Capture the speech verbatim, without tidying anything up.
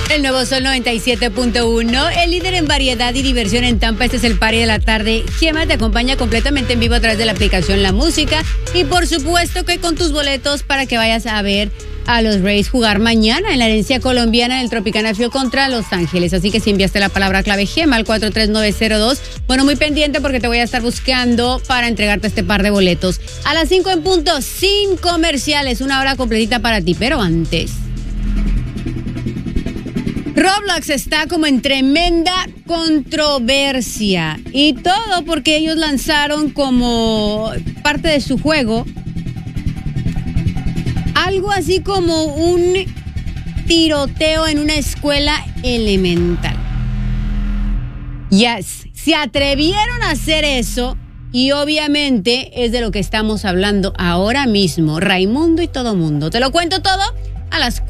El nuevo Sol noventa y siete punto uno, el líder en variedad y diversión en Tampa. Este es el party de la tarde. Gema te acompaña completamente en vivo a través de la aplicación La Música. Y por supuesto que con tus boletos para que vayas a ver a los Rays jugar mañana en la herencia colombiana en el Tropicana Field contra Los Ángeles. Así que si enviaste la palabra clave Gema al cuatro tres nueve cero dos, bueno, muy pendiente porque te voy a estar buscando para entregarte este par de boletos. A las cinco en punto, sin comerciales, una hora completita para ti. Pero antes, Roblox está como en tremenda controversia. Y todo porque ellos lanzaron como parte de su juego algo así como un tiroteo en una escuela elemental. Yes, se atrevieron a hacer eso y obviamente es de lo que estamos hablando ahora mismo. Raimundo y todo mundo. Te lo cuento todo a las